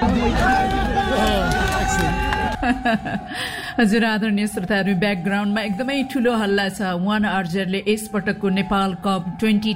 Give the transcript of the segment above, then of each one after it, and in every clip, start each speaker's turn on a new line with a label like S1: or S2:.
S1: हजुर आदरणीय श्रोताहरू, ब्याकग्राउन्डमा एकदमै ठूलो हल्ला छ। वान आर्चरले यस पटकको नेपाल कप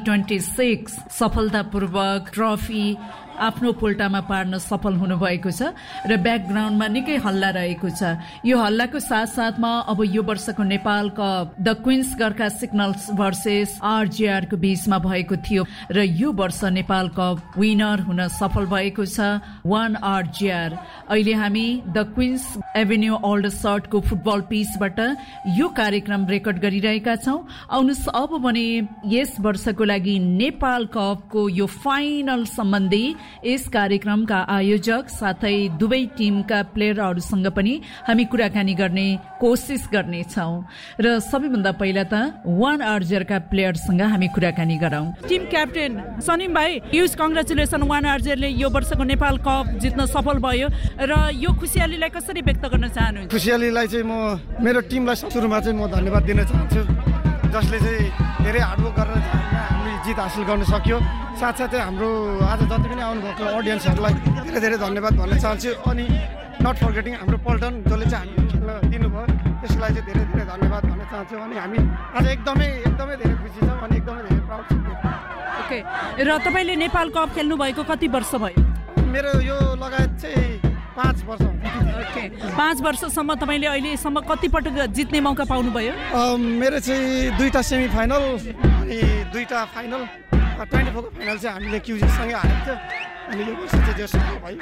S1: 2026 सफलतापूर्वक ट्रफी आफ्नो पोल्टामा पार्न सफल हुनुभएको छ र ब्याकग्राउन्डमा निकै हल्ला रहेको छ। यो हल्लाको साथसाथमा अब यो वर्षको Nepal cup the queens Gorkha signals versus आरजेआर को बीचमा भएको थियो र यो वर्ष नेपाल कप विनर हुन सफल भएको छ वान आरजेआर। अहिले हामी द क्वीन्स एभेन्यू ओल्ड सर्टको फुटबल पिचबाट यो कार्यक्रम रेकर्ड गरिरहेका छौं। आउनुहोस् अब भने यस वर्षको लागि नेपाल कपको यो फाइनल सम्बन्धी यस कार्यक्रमका आयोजक साथै दुवै टिमका प्लेयरहरूसँग पनि हामी कुराकानी गर्ने कोसिस गर्नेछौं र सबैभन्दा पहिला त वान आर्चरका प्लेयरसँग हामी कुराकानी गरौं। टिम क्याप्टेन सनिम भाइ, ह्युज कङ्ग्रेचुलेसन, वान आर्चरले यो वर्षको नेपाल कप जित्न सफल भयो र यो खुसियालीलाई कसरी व्यक्त गर्न चाहनुहुन्छ?
S2: खुसियालीलाई चाहिँ म मेरो टिमलाई सुरुमा चाहिँ म धन्यवाद दिन चाहन्छु, जसले चाहिँ धेरै हार्डवर्क गरेर हामीले जित हासिल गर्न सक्यो। साथसाथै हाम्रो आज जति पनि आउनुभएको अडियन्सहरूलाई धेरै धेरै धन्यवाद भन्न चाहन्छु। अनि नट फर्गेटिङ हाम्रो पल्टन जसले चाहिँ हामी खेल्न दिनुभयो, त्यसलाई चाहिँ धेरै धेरै धन्यवाद भन्न चाहन्छु। अनि हामी आज एकदमै धेरै खुसी छौँ अनि एकदमै धेरै प्राउड छौँ।
S1: ओके, र तपाईँले नेपाल कप खेल्नु भएको कति वर्ष भयो?
S2: मेरो यो लगायत चाहिँ 5 वर्ष।
S1: ओके, 5 वर्षसम्म तपाईँले अहिलेसम्म कति पटक जित्ने मौका पाउनुभयो?
S2: मेरो चाहिँ 2टा सेमी फाइनल अनि 2टा फाइनल, 24 को फाइनल चाहिँ हामीले क्युजीसँगै हारेको थियो अनि यो वर्ष चाहिँ जस भयो।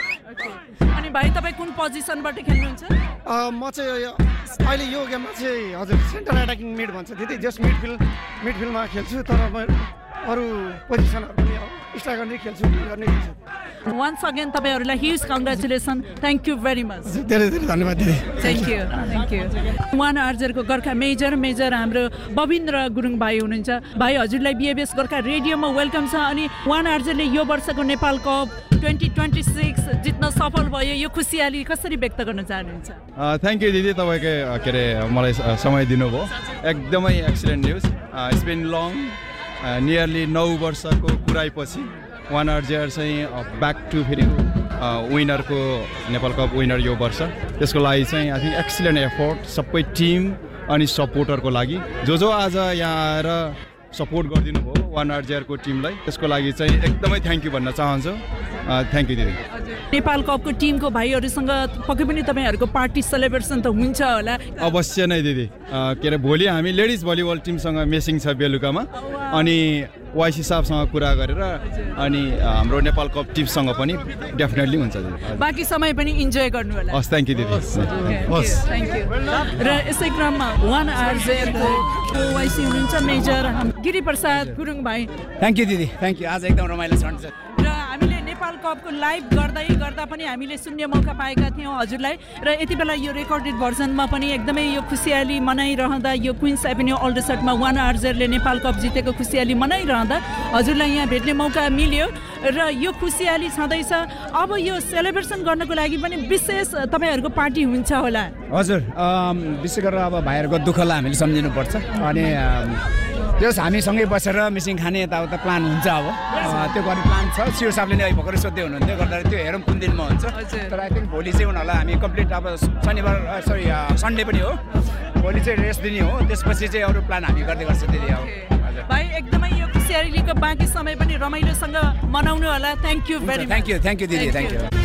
S1: अनि भाइ तपाईँ कुन पोजिसनबाट खेल्नुहुन्छ?
S2: म चाहिँ अहिले यो गेममा चाहिँ हजुर सेन्टर एट्याकिङ मिड भन्छ, त्यति जस्ट मिडफिल्डमा खेल्छु, तर म अरू पोजिसनहरू पनि स्ट्राइकर नै खेल्छु, गर्ने खेल्छु।
S1: Once again तपाईहरुलाई huge congratulation, thank you very much.
S2: धेरै धेरै धन्यवाद दिदी।
S1: Thank you. One आर्चरको Gorkha major हाम्रो बबिन्द्र गुरुङ भाइ हुनुहुन्छ। भाइ, हजुरलाई बिएबीएस गोर्खा रेडियोमा वेलकम छ। अनि वान आर्चरले यो वर्षको नेपाल कप 2026 जित्न सफल भयो, यो खुसियाली कसरी व्यक्त गर्न चाहनुहुन्छ?
S3: थ्याङ्क यू दिदी, तपाईँकै के अरे मलाई समय दिनुभयो। एकदमै excellent news. It's been long, nearly 9 वर्षको कुराइपछि वान आर्चर चाहिँ ब्याक टु फेरि विनरको नेपाल कप विनर यो वर्ष। त्यसको लागि चाहिँ आई थिङ्क एक्सिलेन्ट एफोर्ट सबै टिम अनि सपोर्टरको लागि जो आज यहाँ आएर सपोर्ट गरिदिनु भयो वान आर्चरको टिमलाई, त्यसको लागि चाहिँ एकदमै थ्याङ्क यू भन्न चाहन्छु। थ्याङ्क यू दिदी।
S1: नेपाल कपको टिमको भाइहरूसँग पक्कै पनि तपाईँहरूको पार्टी सेलिब्रेसन त हुन्छ होला?
S3: अवश्य नै दिदी। के अरे भोलि हामी लेडिज भलिबल टिमसँग मेसिङ छ बेलुकामा, अनि वाइसी साहबसँग कुरा गरेर अनि हाम्रो नेपाल कप टिमसँग पनि डेफिनेटली हुन्छ दिदी।
S1: बाँकी समय पनि इन्जोय गर्नु होला।
S3: हस्, थ्याङ्क यू दिदी।
S1: हस्, थ्याङ्क यू। र यसै क्रममा वान आर्चरको वाइसी हुनुहुन्छ मेजर गिरिप्रसाद गुरुङ भाइ।
S4: थ्याङ्क यू दिदी, थ्याङ्क यू। आज एकदम रमाइलो छ।
S1: र हामीले नेपाल कपको लाइभ गर्दा पनि हामीले सुन्ने मौका पाएका थियौँ हजुरलाई, र यति बेला यो रेकर्डेड भर्जनमा पनि एकदमै यो खुसियाली मनाइरहँदा यो queens avenue old सर्टमा one आर्चरले Nepal cup जितेको खुसियाली मनाइरहँदा हजुरलाई यहाँ भेट्ने मौका मिल्यो र यो खुसियाली छँदैछ। अब यो सेलिब्रेसन गर्नको लागि पनि विशेष तपाईँहरूको पार्टी हुन्छ होला?
S4: हजुर, विशेष गरेर अब भाइहरूको दुःखलाई हामीले सम्झिनुपर्छ अनि जस हामीसँगै बसेर मिसिङ खाने यताउता प्लान हुन्छ। अब त्यो गर्ने प्लान छ। सिओ साहबले नै अहिले भर्खरै सोध्दै हुनुहुन्थ्यो, गर्दा त्यो हेरौँ कुन दिनमा हुन्छ। तर आई थिङ्क भोलि चाहिँ उनीहरूलाई हामी कम्प्लिट अब सन्डे पनि हो, भोलि चाहिँ रेस्ट दिने हो, त्यसपछि चाहिँ अरू प्लान हामी गर्दै गर्छ दिदी। अब
S1: भाइ एकदमै यो खुसियालीको बाँकी समय पनि रमाइलोसँग मनाउनु होला। Thank you very much.
S4: Thank you दिदी, थ्याङ्क यू।